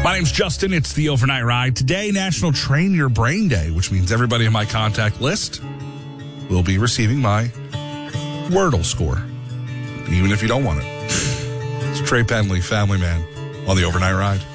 My name's Justin. It's the Overnight Ride. Today, National Train Your Brain Day, which means everybody in my contact list will be receiving my Wordle score, even if you don't want it. It's Trey Penley, Family Man, on the Overnight Ride.